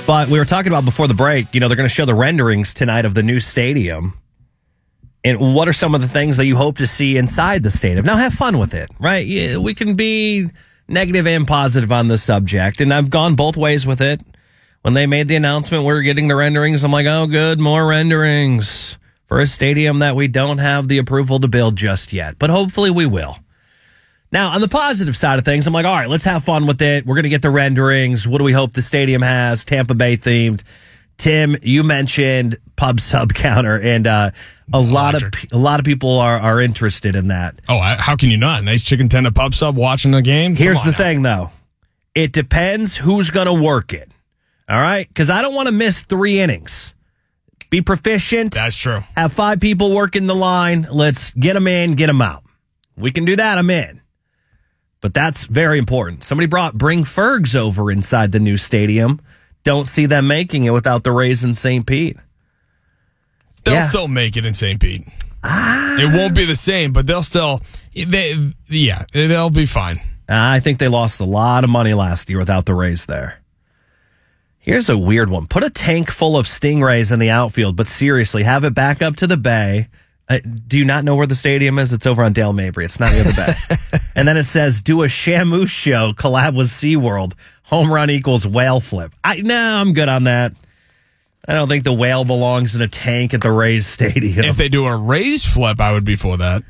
But we were talking about before the break, they're going to show the renderings tonight of the new stadium. And what are some of the things that you hope to see inside the stadium? Now, have fun with it, right? We can be negative and positive on this subject. And I've gone both ways with it. When they made the announcement we're getting the renderings, I'm like, oh, good, more renderings for a stadium that we don't have the approval to build just yet. But hopefully we will. Now, on the positive side of things, I'm like, all right, let's have fun with it. We're going to get the renderings. What do we hope the stadium has? Tampa Bay themed. Tim, you mentioned pub sub counter, and a lot of people are interested in that. Oh, how can you not? Nice chicken tender pub sub watching the game? Here's the thing, though. It depends who's going to work it. All right? Because I don't want to miss 3 innings. Be proficient. That's true. Have 5 people working the line. Let's get them in, get them out. We can do that. I'm in. But that's very important. Somebody bring Fergs over inside the new stadium. Don't see them making it without the Rays in St. Pete. They'll still make it in St. Pete. It won't be the same, but they'll still, they'll be fine. I think they lost a lot of money last year without the Rays there. Here's a weird one. Put a tank full of Stingrays in the outfield, but seriously, have it back up to the bay. Do you not know where the stadium is? It's over on Dale Mabry. It's not near the bay. And then it says, do a Shamu show, collab with SeaWorld. Home run equals whale flip. I'm good on that. I don't think the whale belongs in a tank at the Rays stadium. If they do a Rays flip, I would be for that.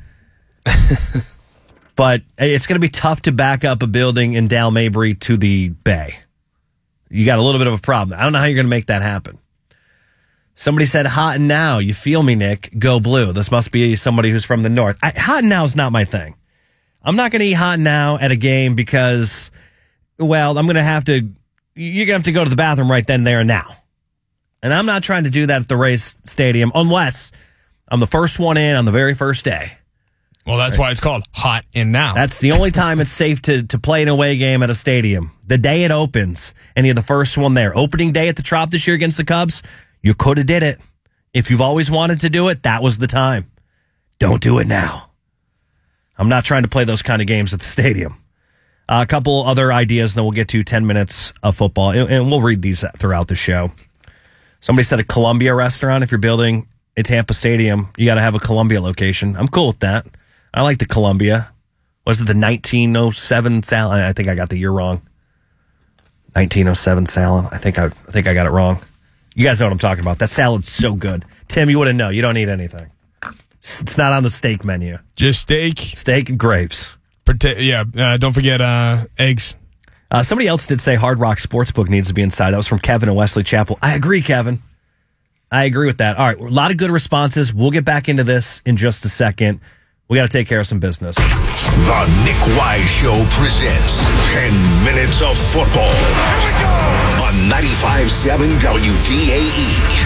But it's going to be tough to back up a building in Dale Mabry to the bay. You got a little bit of a problem. I don't know how you're going to make that happen. Somebody said, hot and now. You feel me, Nick? Go blue. This must be somebody who's from the north. Hot and now is not my thing. I'm not going to eat hot and now at a game because, well, you're going to have to go to the bathroom right then, there, and now. And I'm not trying to do that at the Rays Stadium unless I'm the first one in on the very first day. Well, that's why it's called hot and now. That's the only time it's safe to play an away game at a stadium. The day it opens, and you're the first one there. Opening day at the Trop this year against the Cubs, you could have did it. If you've always wanted to do it, that was the time. Don't do it now. I'm not trying to play those kind of games at the stadium. A couple other ideas, then we'll get to 10 minutes of football, and we'll read these throughout the show. Somebody said a Columbia restaurant. If you're building a Tampa stadium, you got to have a Columbia location. I'm cool with that. I like the Columbia. Was it the 1907 salad? I think I got the year wrong. 1907 salad. I think I got it wrong. You guys know what I'm talking about. That salad's so good. Tim, you wouldn't know. You don't eat anything. It's not on the steak menu. Just steak. Steak and grapes. Don't forget eggs. Somebody else did say Hard Rock Sportsbook needs to be inside. That was from Kevin in Wesley Chapel. I agree, Kevin. I agree with that. All right, a lot of good responses. We'll get back into this in just a second. We got to take care of some business. The Nick Wise Show presents 10 Minutes of Football. Here we go! On 95.7 WDAE.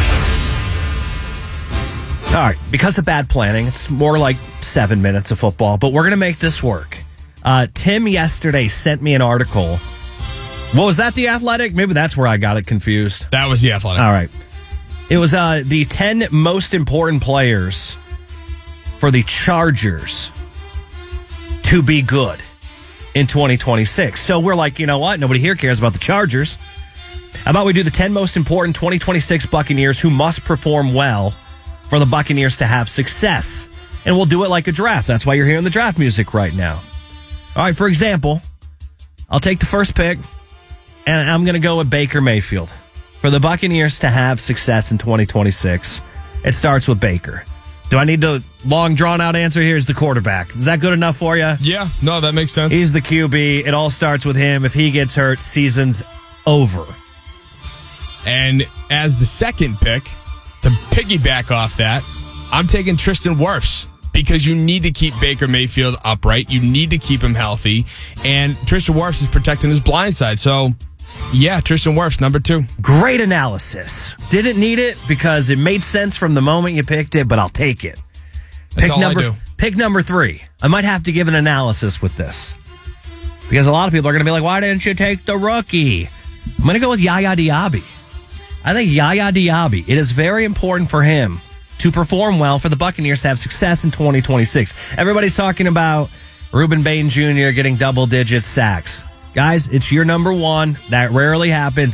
All right, because of bad planning, it's more like 7 minutes of football, but we're going to make this work. Tim yesterday sent me an article. What was that, The Athletic? Maybe that's where I got it confused. That was The Athletic. All right. It was the 10 most important players for the Chargers to be good in 2026. So we're like, you know what? Nobody here cares about the Chargers. How about we do the 10 most important 2026 Buccaneers who must perform well for the Buccaneers to have success. And we'll do it like a draft. That's why you're hearing the draft music right now. All right, for example, I'll take the first pick, and I'm going to go with Baker Mayfield. For the Buccaneers to have success in 2026, it starts with Baker. Do I need the long, drawn-out answer? Here's the quarterback. Is that good enough for you? Yeah, no, that makes sense. He's the QB. It all starts with him. If he gets hurt, season's over. And as the second pick, to piggyback off that, I'm taking Tristan Wirfs because you need to keep Baker Mayfield upright. You need to keep him healthy. And Tristan Wirfs is protecting his blind side. So, yeah, Tristan Wirfs, number 2. Great analysis. Didn't need it because it made sense from the moment you picked it, but I'll take it. That's all I do. Pick number 3. I might have to give an analysis with this because a lot of people are going to be like, why didn't you take the rookie? I'm going to go with Yaya Diaby. I think Yaya Diaby, it is very important for him to perform well for the Buccaneers to have success in 2026. Everybody's talking about Reuben Bain Jr. getting double-digit sacks. Guys, it's year number 1. That rarely happens.